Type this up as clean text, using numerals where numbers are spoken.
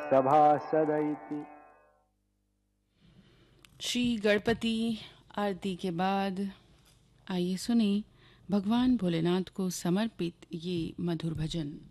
सभासद इति। श्री गणपति आरती के बाद आइए सुने भगवान भोलेनाथ को समर्पित ये मधुर भजन।